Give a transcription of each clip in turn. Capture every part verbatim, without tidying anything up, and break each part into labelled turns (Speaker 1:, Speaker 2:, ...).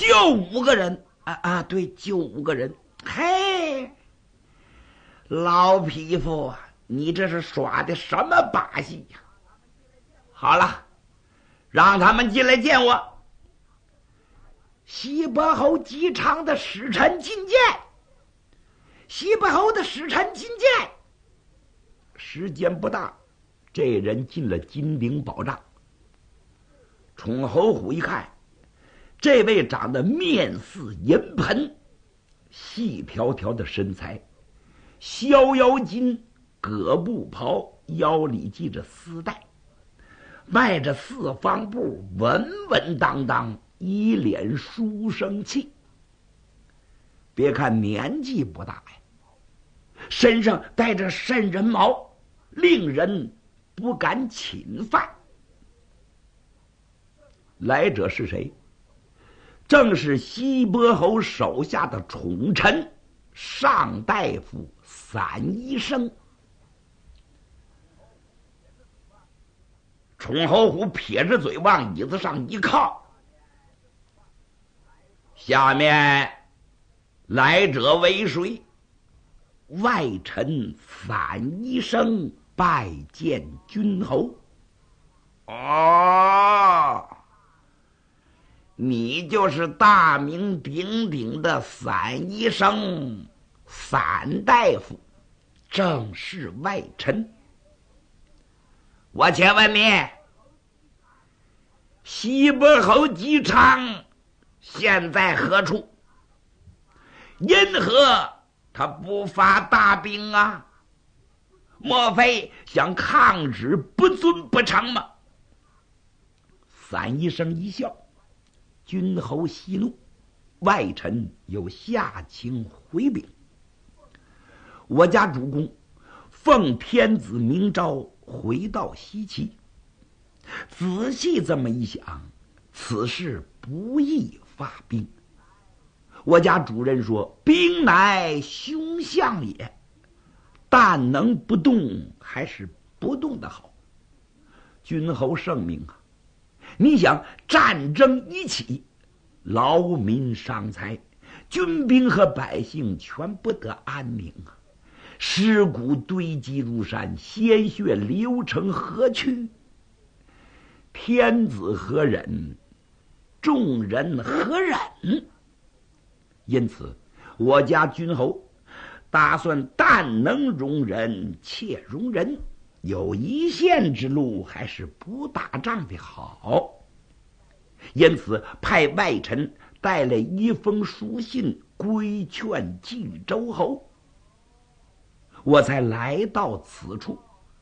Speaker 1: 就五个人啊啊，对，就五个人。嘿，老匹夫啊，你这是耍的什么把戏呀？好了，让他们进来见我。西伯侯姬昌的使臣觐见。西伯侯的使臣觐见。时间不大，这人进了金陵宝帐。宠侯虎一看，这位长得面似银盆，细条条的身材，逍遥襟，葛布袍，腰里系着丝带，迈着四方步，稳稳当当，一脸书生气。别看年纪不大呀，身上带着渗人毛，令人不敢侵犯。来者是谁？正是西伯侯手下的宠臣上大夫散医生。宠侯虎撇着嘴往椅子上一靠，下面来者为谁？外臣散医生拜见君侯。哦，你就是大名鼎鼎的散医生，散大夫，正是外臣。我且问你，西伯侯姬昌现在何处？因何他不发大兵啊？莫非想抗旨不遵不成吗？散医生一笑，君侯息怒，外臣有下情回禀。我家主公奉天子明诏回到西岐，仔细这么一想，此事不宜发兵。我家主人说，兵乃凶相也，但能不动还是不动的好。君侯圣明啊，你想战争一起，劳民伤财，军兵和百姓全不得安宁啊！尸骨堆积如山，鲜血流成河曲。天子何忍？众人何忍？因此，我家君侯打算但能容人，且容人，有一线之路，还是不打仗的好。因此，派外臣带了一封书信规劝冀州侯，我才来到此处。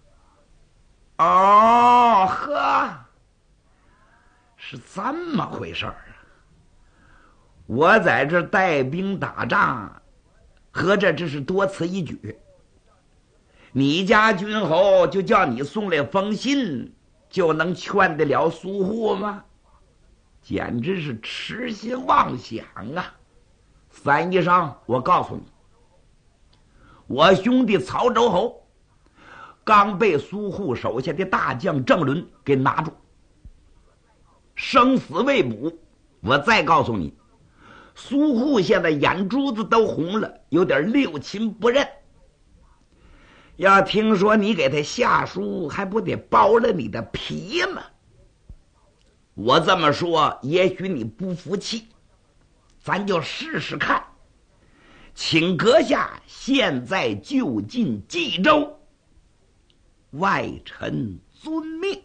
Speaker 1: 哦，呵，是这么回事儿啊！我在这带兵打仗，合着这是多此一举。你家君侯就叫你送来封信，就能劝得了苏护吗？简直是痴心妄想啊！散医生，我告诉你，我兄弟曹州侯刚被苏护手下的大将郑伦给拿住，生死未卜。我再告诉你，苏护现在眼珠子都红了，有点六亲不认。要听说你给他下书，还不得剥了你的皮吗？我这么说，也许你不服气，咱就试试看。请阁下现在就近冀州，外臣遵命。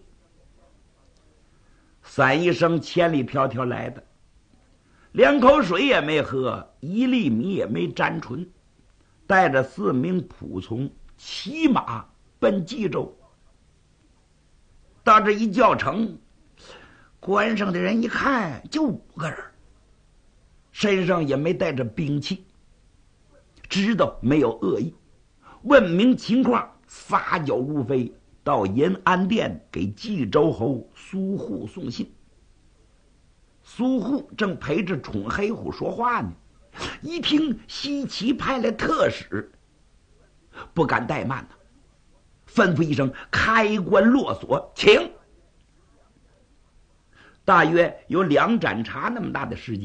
Speaker 1: 散医生千里迢迢来的，两口水也没喝，一粒米也没沾唇，带着四名仆从骑马奔冀州。到这一叫城，关上的人一看，就五个人，身上也没带着兵器，知道没有恶意，问明情况，撒脚如飞，到延安殿给冀州侯苏护送信。苏护正陪着宠黑虎说话呢，一听西岐派来特使，不敢怠慢呢，吩咐一声，开关落锁，请。大约有两盏茶那么大的时间，